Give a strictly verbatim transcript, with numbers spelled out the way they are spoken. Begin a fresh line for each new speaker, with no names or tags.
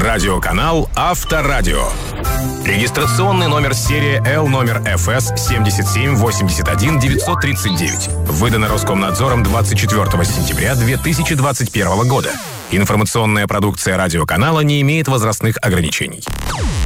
Радиоканал Авторадио. Регистрационный номер серии Л номер эф эс семь семь восемь один девять три девять. Выдано Роскомнадзором двадцать четвёртого сентября две тысячи двадцать первого года. Информационная продукция радиоканала не имеет возрастных ограничений.